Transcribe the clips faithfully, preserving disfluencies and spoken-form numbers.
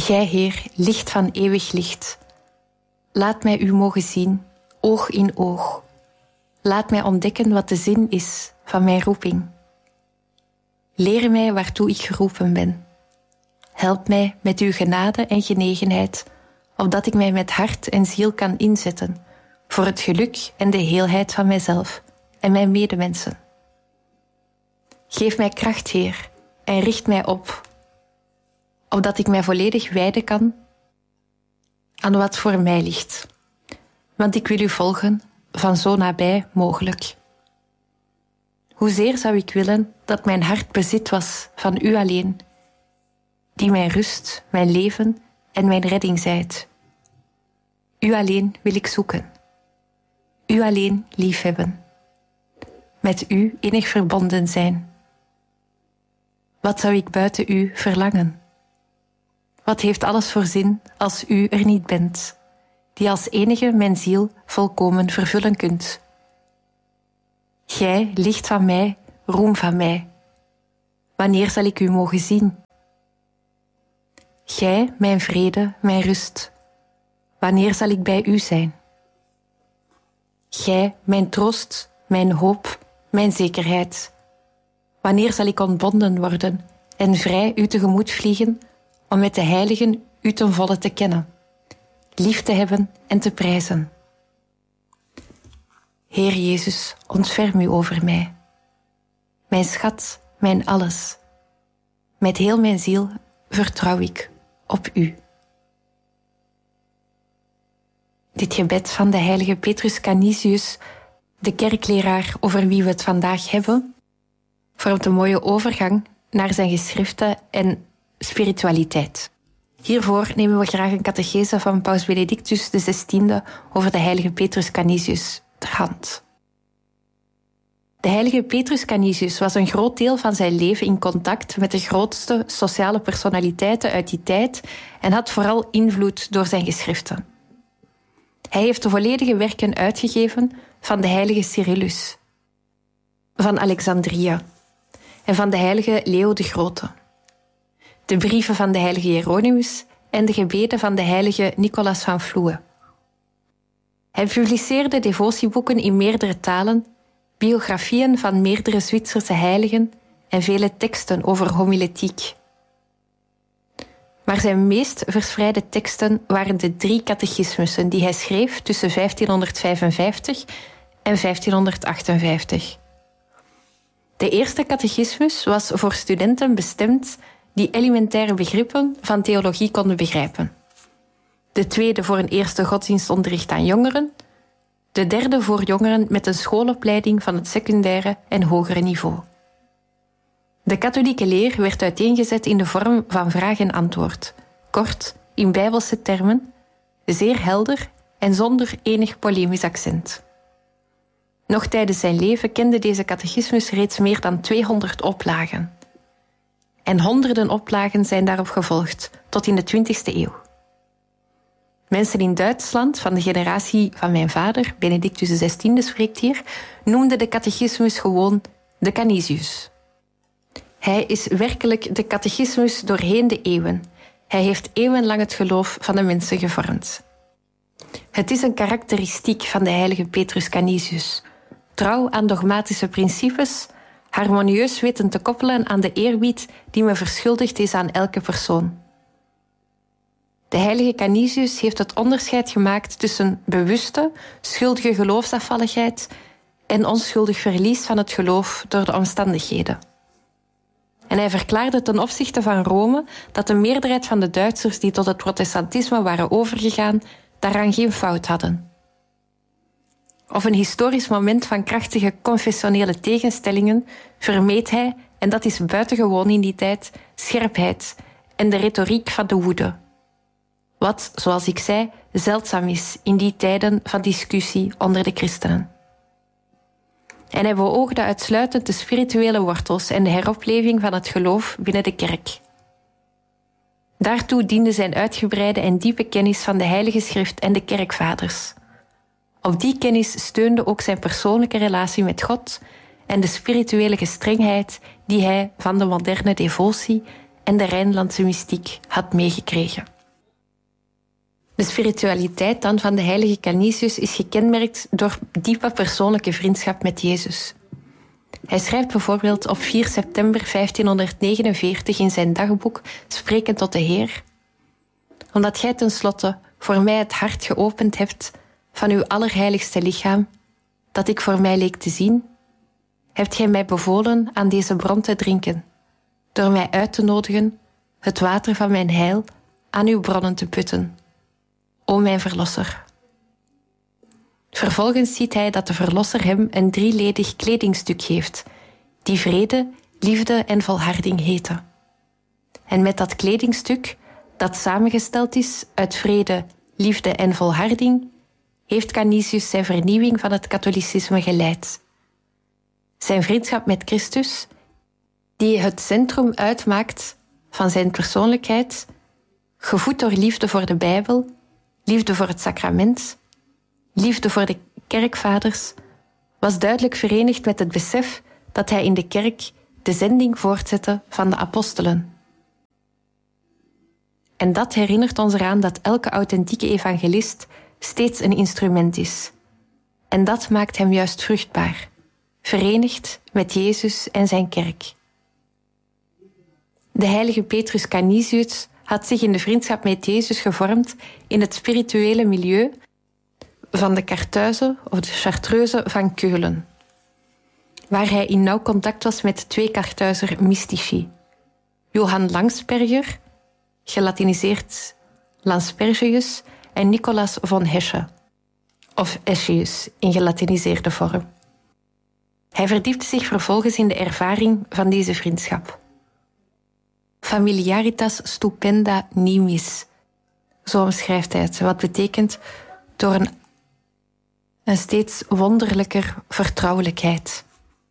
Gij, Heer, licht van eeuwig licht, laat mij u mogen zien, oog in oog. Laat mij ontdekken wat de zin is van mijn roeping. Leer mij waartoe ik geroepen ben. Help mij met uw genade en genegenheid, opdat ik mij met hart en ziel kan inzetten voor het geluk en de heelheid van mijzelf en mijn medemensen. Geef mij kracht, Heer, en richt mij op, opdat ik mij volledig wijden kan aan wat voor mij ligt. Want ik wil u volgen van zo nabij mogelijk. Hoezeer zou ik willen dat mijn hart bezit was van u alleen, die mijn rust, mijn leven en mijn redding zijt. U alleen wil ik zoeken. U alleen liefhebben. Met u innig verbonden zijn. Wat zou ik buiten u verlangen? Wat heeft alles voor zin als u er niet bent, die als enige mijn ziel volkomen vervullen kunt? Gij, licht van mij, roem van mij. Wanneer zal ik u mogen zien? Gij, mijn vrede, mijn rust. Wanneer zal ik bij u zijn? Gij, mijn troost, mijn hoop, mijn zekerheid. Wanneer zal ik ontbonden worden en vrij u tegemoet vliegen om met de heiligen u ten volle te kennen, lief te hebben en te prijzen? Heer Jezus, ontferm u over mij. Mijn schat, mijn alles. Met heel mijn ziel vertrouw ik op u. Dit gebed van de heilige Petrus Canisius, de kerkleraar over wie we het vandaag hebben, vormt een mooie overgang naar zijn geschriften en spiritualiteit. Hiervoor nemen we graag een catechese van Paus Benedictus de zestiende over de heilige Petrus Canisius ter hand. De heilige Petrus Canisius was een groot deel van zijn leven in contact met de grootste sociale personaliteiten uit die tijd en had vooral invloed door zijn geschriften. Hij heeft de volledige werken uitgegeven van de heilige Cyrillus, van Alexandria en van de heilige Leo de Grote, de brieven van de heilige Hieronymus en de gebeden van de heilige Nicolas van Vloe. Hij publiceerde devotieboeken in meerdere talen, biografieën van meerdere Zwitserse heiligen en vele teksten over homiletiek. Maar zijn meest verspreide teksten waren de drie catechismussen die hij schreef tussen vijftienhonderdvijfenvijftig en vijftienhonderdachtenvijftig. De eerste catechismus was voor studenten bestemd die elementaire begrippen van theologie konden begrijpen. De tweede voor een eerste godsdienstonderricht aan jongeren. De derde voor jongeren met een schoolopleiding van het secundaire en hogere niveau. De katholieke leer werd uiteengezet in de vorm van vraag en antwoord, kort, in bijbelse termen, zeer helder en zonder enig polemisch accent. Nog tijdens zijn leven kende deze catechismus reeds meer dan tweehonderd oplagen. En honderden oplagen zijn daarop gevolgd, tot in de twintigste eeuw. Mensen in Duitsland, van de generatie van mijn vader, Benedictus de zestiende spreekt hier, noemden de catechismus gewoon de Canisius. Hij is werkelijk de catechismus doorheen de eeuwen. Hij heeft eeuwenlang het geloof van de mensen gevormd. Het is een karakteristiek van de heilige Petrus Canisius. Trouw aan dogmatische principes, harmonieus weten te koppelen aan de eerbied die me verschuldigd is aan elke persoon. De heilige Canisius heeft het onderscheid gemaakt tussen bewuste, schuldige geloofsafvalligheid en onschuldig verlies van het geloof door de omstandigheden. En hij verklaarde ten opzichte van Rome dat de meerderheid van de Duitsers die tot het protestantisme waren overgegaan, daaraan geen fout hadden. Op een historisch moment van krachtige confessionele tegenstellingen vermeed hij, en dat is buitengewoon in die tijd, scherpheid en de retoriek van de woede. Wat, zoals ik zei, zeldzaam is in die tijden van discussie onder de christenen. En hij beoogde uitsluitend de spirituele wortels en de heropleving van het geloof binnen de kerk. Daartoe diende zijn uitgebreide en diepe kennis van de Heilige Schrift en de kerkvaders. Op die kennis steunde ook zijn persoonlijke relatie met God en de spirituele gestrengheid die hij van de moderne devotie en de Rijnlandse mystiek had meegekregen. De spiritualiteit dan van de heilige Canisius is gekenmerkt door diepe persoonlijke vriendschap met Jezus. Hij schrijft bijvoorbeeld op vier september vijftienhonderdnegenenveertig in zijn dagboek, sprekend tot de Heer: omdat gij tenslotte voor mij het hart geopend hebt van uw allerheiligste lichaam, dat ik voor mij leek te zien, hebt gij mij bevolen aan deze bron te drinken, door mij uit te nodigen het water van mijn heil aan uw bronnen te putten, o mijn Verlosser. Vervolgens ziet hij dat de Verlosser hem een drieledig kledingstuk geeft, die vrede, liefde en volharding heten. En met dat kledingstuk, dat samengesteld is uit vrede, liefde en volharding, heeft Canisius zijn vernieuwing van het katholicisme geleid. Zijn vriendschap met Christus, die het centrum uitmaakt van zijn persoonlijkheid, gevoed door liefde voor de Bijbel, liefde voor het sacrament, liefde voor de kerkvaders, was duidelijk verenigd met het besef dat hij in de kerk de zending voortzette van de apostelen. En dat herinnert ons eraan dat elke authentieke evangelist steeds een instrument is. En dat maakt hem juist vruchtbaar, verenigd met Jezus en zijn kerk. De heilige Petrus Canisius had zich in de vriendschap met Jezus gevormd in het spirituele milieu van de Kartuizen of de Chartreuzen van Keulen, waar hij in nauw contact was met twee Kartuizer mystici, Johann Langsperger, gelatiniseerd Lanspergius, en Nicolaas von Hesche, of Eschius in gelatiniseerde vorm. Hij verdiepte zich vervolgens in de ervaring van deze vriendschap. Familiaritas stupenda nimis, zo omschrijft hij het, wat betekent door een, een steeds wonderlijker vertrouwelijkheid.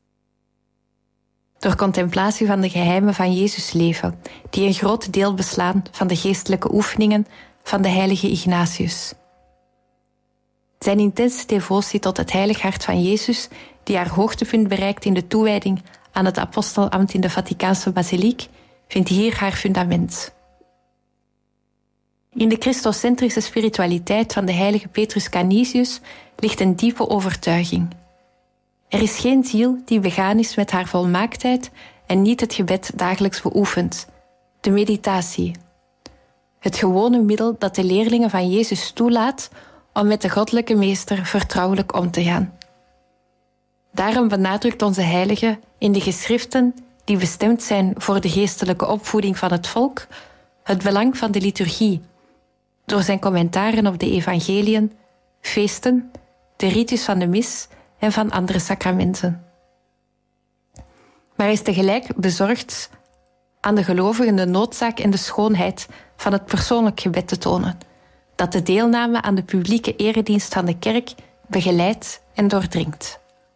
Door contemplatie van de geheimen van Jezus' leven, die een groot deel beslaan van de geestelijke oefeningen van de heilige Ignatius. Zijn intense devotie tot het heilig hart van Jezus, die haar hoogtepunt bereikt in de toewijding aan het apostelambt in de Vaticaanse basiliek, vindt hier haar fundament. In de christocentrische spiritualiteit van de heilige Petrus Canisius ligt een diepe overtuiging. Er is geen ziel die begaan is met haar volmaaktheid en niet het gebed dagelijks beoefent, de meditatie. Het gewone middel dat de leerlingen van Jezus toelaat om met de goddelijke meester vertrouwelijk om te gaan. Daarom benadrukt onze heilige in de geschriften die bestemd zijn voor de geestelijke opvoeding van het volk het belang van de liturgie, door zijn commentaren op de evangeliën, feesten, de ritus van de mis en van andere sacramenten. Maar is tegelijk bezorgd aan de gelovigen de noodzaak en de schoonheid van het persoonlijk gebed te tonen, dat de deelname aan de publieke eredienst van de kerk begeleidt en doordringt.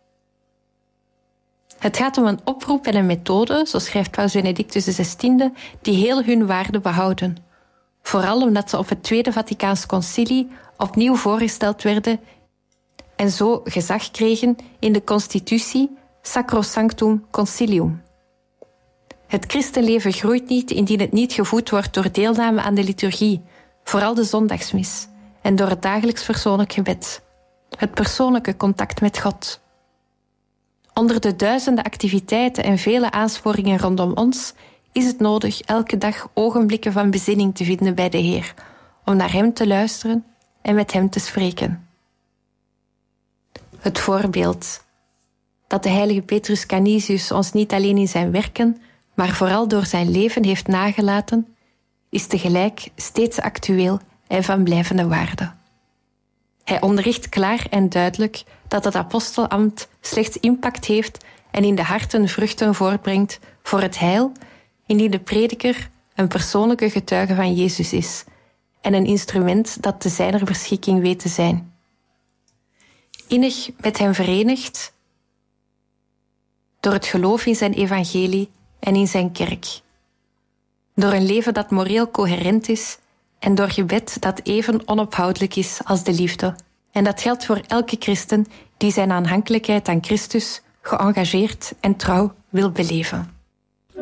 Het gaat om een oproep en een methode, zo schrijft Paus Benedictus de zestiende, die heel hun waarde behouden. Vooral omdat ze op het Tweede Vaticaans Concilie opnieuw voorgesteld werden en zo gezag kregen in de constitutie Sacrosanctum Concilium. Het christenleven groeit niet indien het niet gevoed wordt door deelname aan de liturgie, vooral de zondagsmis, en door het dagelijks persoonlijk gebed, het persoonlijke contact met God. Onder de duizenden activiteiten en vele aansporingen rondom ons is het nodig elke dag ogenblikken van bezinning te vinden bij de Heer, om naar Hem te luisteren en met Hem te spreken. Het voorbeeld dat de heilige Petrus Canisius ons niet alleen in zijn werken, maar vooral door zijn leven heeft nagelaten, is tegelijk steeds actueel en van blijvende waarde. Hij onderricht klaar en duidelijk dat het apostelambt slechts impact heeft en in de harten vruchten voortbrengt voor het heil, indien de prediker een persoonlijke getuige van Jezus is en een instrument dat te zijner beschikking weet te zijn. Innig met hem verenigd door het geloof in zijn evangelie en in zijn kerk. Door een leven dat moreel coherent is en door gebed dat even onophoudelijk is als de liefde. En dat geldt voor elke christen die zijn aanhankelijkheid aan Christus geëngageerd en trouw wil beleven.